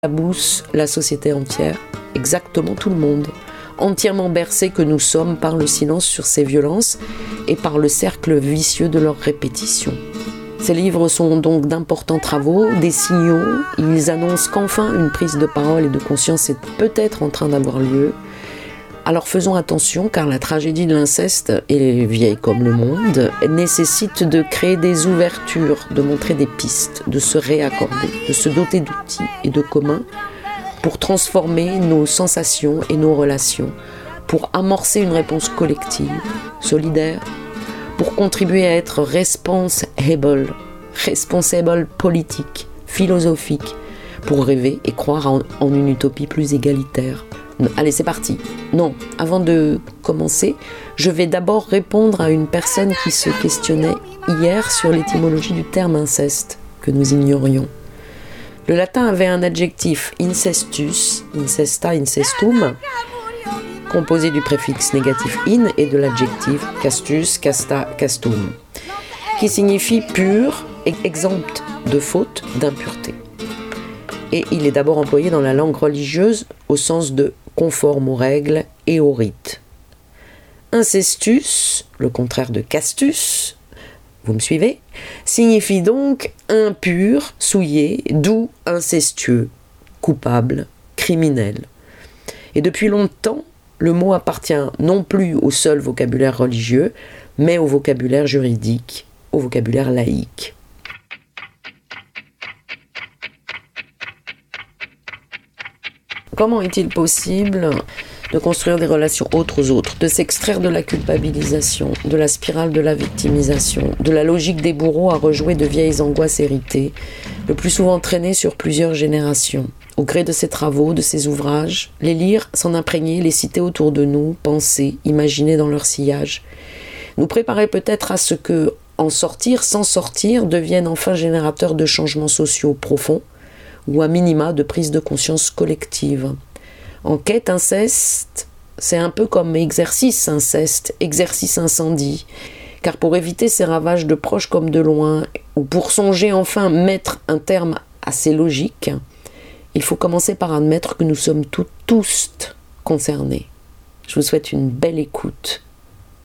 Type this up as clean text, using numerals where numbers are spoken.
éclabousse la société entière, exactement tout le monde, entièrement bercés que nous sommes par le silence sur ces violences et par le cercle vicieux de leur répétition. Ces livres sont donc d'importants travaux, des signaux, ils annoncent qu'enfin une prise de parole et de conscience est peut-être en train d'avoir lieu. Alors faisons attention, car la tragédie de l'inceste, et vieille comme le monde, nécessite de créer des ouvertures, de montrer des pistes, de se réaccorder, de se doter d'outils et de communs pour transformer nos sensations et nos relations, pour amorcer une réponse collective, solidaire, pour contribuer à être responsable politique, philosophique, pour rêver et croire en une utopie plus égalitaire. Allez, c'est parti. Non, avant de commencer, je vais d'abord répondre à une personne qui se questionnait hier sur l'étymologie du terme inceste, que nous ignorions. Le latin avait un adjectif incestus, incesta, incestum, composé du préfixe négatif in et de l'adjectif castus, casta, castum, qui signifie pur et exempt de faute, d'impureté. Et il est d'abord employé dans la langue religieuse au sens de conforme aux règles et aux rites. Incestus, le contraire de castus, vous me suivez, signifie donc impur, souillé, doux, incestueux, coupable, criminel. Et depuis longtemps, le mot appartient non plus au seul vocabulaire religieux, mais au vocabulaire juridique, au vocabulaire laïque. Comment est-il possible de construire des relations autres aux autres, de s'extraire de la culpabilisation, de la spirale de la victimisation, de la logique des bourreaux à rejouer de vieilles angoisses héritées, le plus souvent traînées sur plusieurs générations? Au gré de ces travaux, de ces ouvrages, les lire, s'en imprégner, les citer autour de nous, penser, imaginer dans leur sillage, nous préparer peut-être à ce que, en sortir, sans sortir, devienne enfin générateur de changements sociaux profonds, ou à minima de prise de conscience collective. En quête inceste, c'est un peu comme exercice inceste, exercice incendie, car pour éviter ces ravages de proches comme de loin, ou pour songer enfin mettre un terme à ces logiques, il faut commencer par admettre que nous sommes tous concernés. Je vous souhaite une belle écoute.